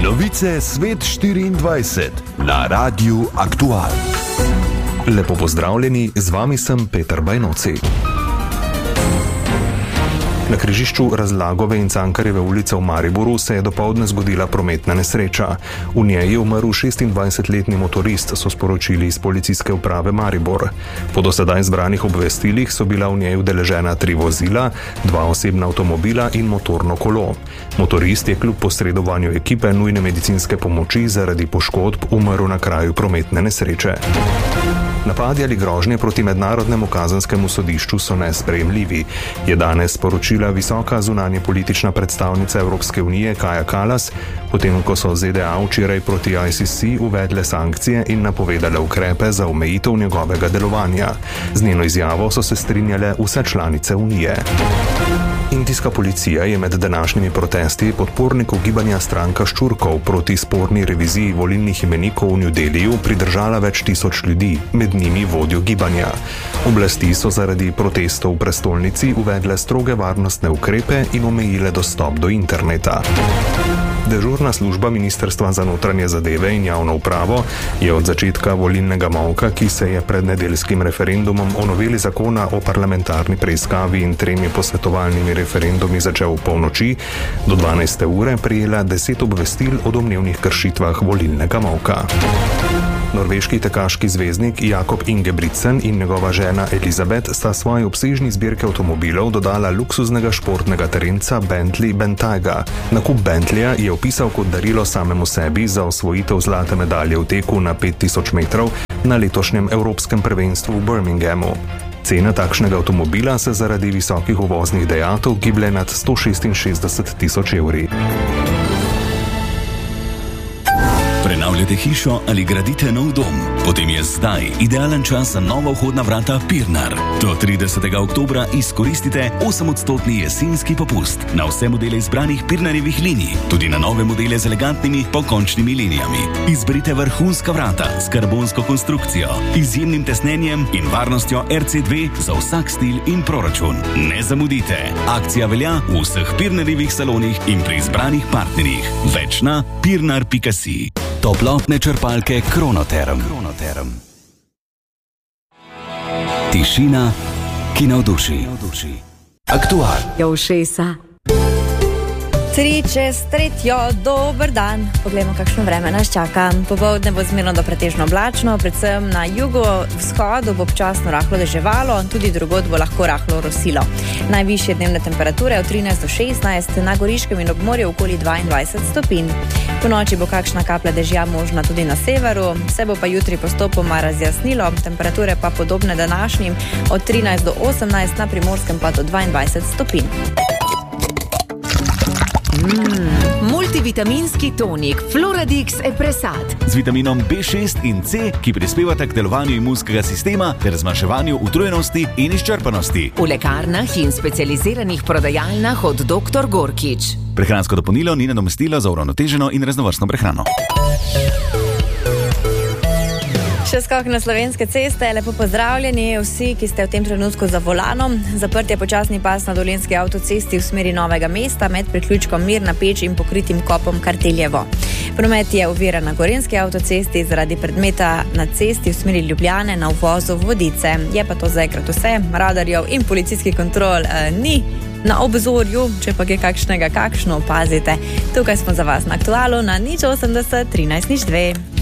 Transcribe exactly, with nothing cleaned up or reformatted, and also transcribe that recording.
Novice Svet štiriindvajset na Radiu Aktual. Lepo pozdravljeni, z vami sem Peter Bajnoci. Na križišču Razlagove in Cankarjeve ulice v Mariboru se je dopoldne zgodila prometna nesreča. V njej je umrl šestindvajsetletni motorist, so sporočili iz policijske uprave Maribor. Po do sedaj zbranih obvestilih so bila v njej udeležena tri vozila, dva osebna avtomobila in motorno kolo. Motorist je kljub posredovanju ekipe nujne medicinske pomoči zaradi poškodb umrl na kraju prometne nesreče. Napadi ali grožnje proti mednarodnemu kazenskemu sodišču so nesprejemljivi, je danes sporočila visoka zunanje politična predstavnica Evropske unije Kaja Kallas, potem ko so Z D A včeraj proti I C C uvedle sankcije in napovedale ukrepe za omejitev njegovega delovanja. Z njeno izjavo so se strinjale vse članice unije. Indijska policija je med današnjimi protesti podpornikov gibanja Stranka Ščurkov proti sporni reviziji volilnih imenikov v New Delhiju pridržala več tisoč ljudi, med njimi vodjo gibanja. Oblasti so zaradi protestov v prestolnici uvedle stroge varnostne ukrepe in omejile dostop do interneta. Dežurna služba Ministrstva za notranje zadeve in javno upravo je od začetka volilnega molka, ki se je pred nedeljskim referendumom o noveli zakona o parlamentarni preiskavi in tremi posvetovalnimi referendumi začel v polnoči, do dvanajste ure prejela deset obvestil o domnevnih kršitvah volilnega molka. Norveški tekaški zvezdnik Jakob Ingebrigtsen in njegova žena Elizabeth sta svoji obsežni zbirki avtomobilov dodala luksuznega športnega terenca Bentley Bentayga. Nakup Bentleya je opisal kot darilo samemu sebi za osvojitev zlate medalje v teku na pet tisoč metrov na letošnjem evropskem prvenstvu v Birminghamu. Cena takšnega avtomobila se zaradi visokih uvoznih dajatev giblje nad sto šestinšestdeset tisoč evri. Prenavljate hišo ali gradite nov dom? Potem je zdaj idealen čas za nova vhodna vrata Pirnar. Do tridesetega oktobra izkoristite osemodstotni jesenski popust na vse modele izbranih Pirnarjevih linij, tudi na nove modele z elegantnimi pokončnimi linijami. Izberite vrhunska vrata s karbonsko konstrukcijo, izjemnim tesnenjem in varnostjo R C dve za vsak stil in proračun. Ne zamudite! Akcija velja v vseh Pirnarjevih salonih in pri izbranih partnerjih. Več na pirnar pika si. Toplotne črpalke Kronoterm. Kronoterm. Tišina, ki navduši. Aktual. Jo ušesa. Tri čez tretjo, dober dan. Poglejmo, kakšno vreme nas čaka. Popoldne bo zmerno do pretežno oblačno, predvsem na jugovzhodu bo občasno rahlo deževalo, tudi drugod bo lahko rahlo rosilo. Najvišje dnevne temperature od trinajst do šestnajst, na Goriškem in obmorju okoli dvaindvajset stopinj. Po noči bo kakšna kaplja dežja možna tudi na severu, vse bo pa jutri postopoma razjasnilo, temperature pa podobne današnjim od trinajst do osemnajst, na Primorskem pa do dvaindvajset stopinj. Mm, multivitaminski tonik Floradix Epresat z vitaminom B šest in C, ki prispevata k delovanju imunskega sistema ter zmanjševanju utrujenosti in izčrpanosti. V lekarnah in specializiranih prodajalnah od doktor Gorkič. Prehransko dopolnilo ni nadomestilo za uravnoteženo in raznovrstno prehrano. Še skok na slovenske ceste, lepo pozdravljeni vsi, ki ste v tem trenutku za volanom. Zaprt je počasni pas na Dolenjski avtocesti v smeri Novega mesta med priključkom Mirna Peč in pokritim kopom Karteljevo. Promet je oviran na Gorenjski avtocesti zaradi predmeta na cesti v smeri Ljubljane na uvozu Vodice. Je pa to zaenkrat vse, radarjev in policijskih kontrol eh, ni na obzorju, če pa je kakšnega kakšno opazite. Tukaj smo za vas na Aktualu na nič osemdeset trinajst nič dve.